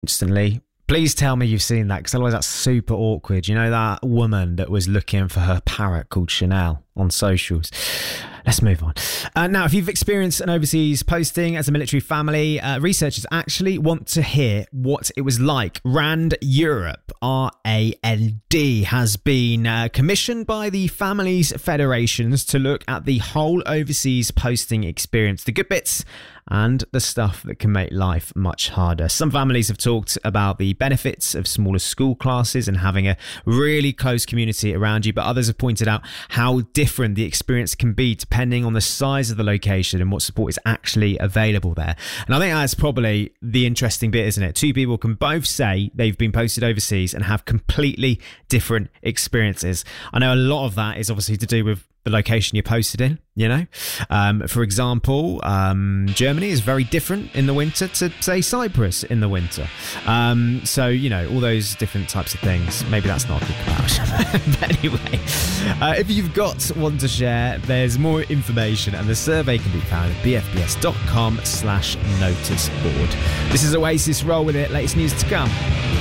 Instantly. Please tell me you've seen that, because otherwise that's super awkward. You know that woman that was looking for her parrot called Chanel on socials? Let's move on. Now, if you've experienced an overseas posting as a military family, researchers actually want to hear what it was like. RAND Europe, RAND, has been commissioned by the Families Federations to look at the whole overseas posting experience, the good bits and the stuff that can make life much harder. Some families have talked about the benefits of smaller school classes and having a really close community around you, but others have pointed out how different the experience can be depending on the size of the location and what support is actually available there. And I think that's probably the interesting bit, isn't it? Two people can both say they've been posted overseas and have completely different experiences. I know a lot of that is obviously to do with the location you're posted in, you know. For example, Germany is very different in the winter to, say, Cyprus in the winter. So, you know, all those different types of things. Maybe that's not a good comparison. But anyway, if you've got one to share, there's more information and the survey can be found at bfbs.com/noticeboard. This is Oasis. Roll with it. Latest news to come.